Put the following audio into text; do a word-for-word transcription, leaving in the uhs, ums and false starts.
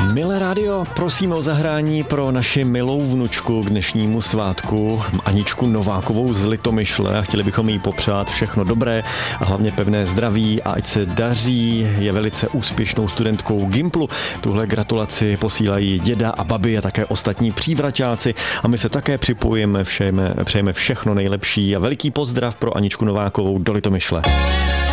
Milé rádio, prosím o zahrání pro naši milou vnučku k dnešnímu svátku, Aničku Novákovou z Litomyšle, a chtěli bychom jí popřát všechno dobré a hlavně pevné zdraví a ať se daří, je velice úspěšnou studentkou Gimplu. Tuhle gratulaci posílají děda a babi a také ostatní přívraťáci a my se také připojíme, všejme, přejeme všechno nejlepší a veliký pozdrav pro Aničku Novákovou do Litomyšle.